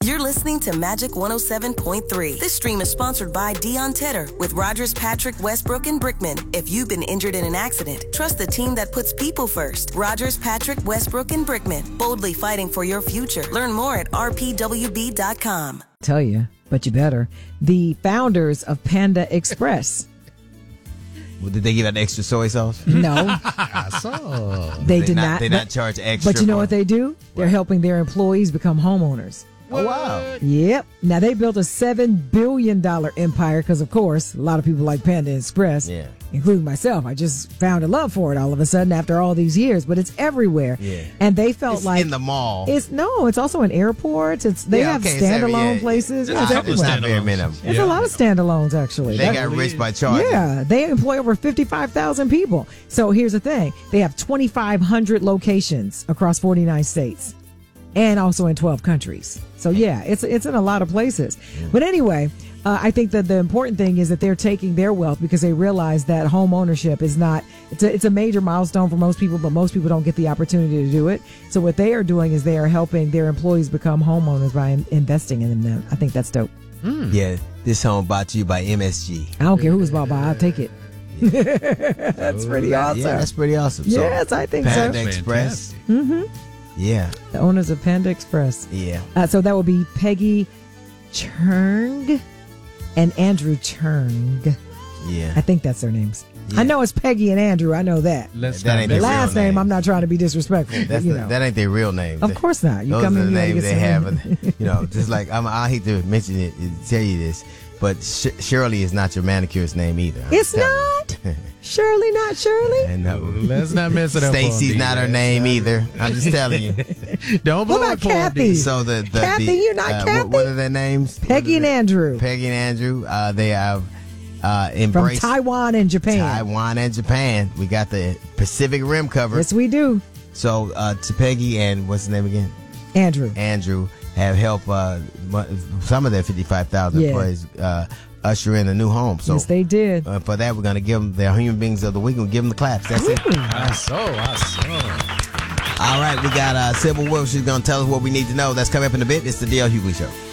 You're listening to Magic 107.3. This stream is sponsored by Dion Tedder with Rogers, Patrick, Westbrook, and Brickman. If you've been injured in an accident, trust the team that puts people first. Rogers, Patrick, Westbrook, and Brickman. Boldly fighting for your future. Learn more at rpwb.com. Tell you, but you better. The founders of Panda Express. Well, did they give out extra soy sauce? No. I saw. They did not. They not charge extra. But you know what they do? They're helping their employees become homeowners. Oh, wow. Yep. Now, they built a $7 billion empire because, of course, a lot of people like Panda Express, including myself. I just found a love for it all of a sudden after all these years, but it's everywhere. Yeah. And they felt It's like... in the mall. It's also in airports. They have standalone places. It's everywhere. not very many of them. It's a lot of standalones, actually. They got rich by charging. Yeah, they employ over 55,000 people. So here's the thing. They have 2,500 locations across 49 states and also in 12 countries. So, yeah, it's in a lot of places. But anyway, I think that the important thing is that they're taking their wealth because they realize that home ownership is not, it's a major milestone for most people, but most people don't get the opportunity to do it. So what they are doing is they are helping their employees become homeowners by investing in them. I think that's dope. Yeah, this home brought to you by MSG. I don't care who it's bought by, I'll take it. That's pretty awesome. Yeah, that's pretty awesome. So, Yes, I think so. Panda Express. Yeah. The owners of Panda Express. Yeah. So that would be Peggy Churng and Andrew Churng. Yeah. I think that's their names. Yeah. I know it's Peggy and Andrew. I know that. That ain't The their last real name, I'm not trying to be disrespectful. But, that ain't their real name. Of course not. You Those come are in, the you names gotta they get have. Just like I hate to mention it, tell you this, but Shirley is not your manicurist's name either. It's not. Shirley, not Shirley. And Let's not mess it up. Stacy's not her name either. I'm just telling you. Don't blow What about Kathy? So Kathy, you're not Kathy? What are their names? Peggy and Andrew. Peggy and Andrew. They have From embraced Taiwan and Japan. Taiwan and Japan. We got the Pacific Rim covered. Yes, we do. So to Peggy and what's his name again? Andrew have helped some of their 55,000 employees usher in a new home. So yes, they did. For that, we're going to give them their Human Beings of the Week. We'll give them the claps. That's it. I saw. All right, we got Sybil Wilson. She's going to tell us what we need to know. That's coming up in a bit. It's the D.L. Hughley Show.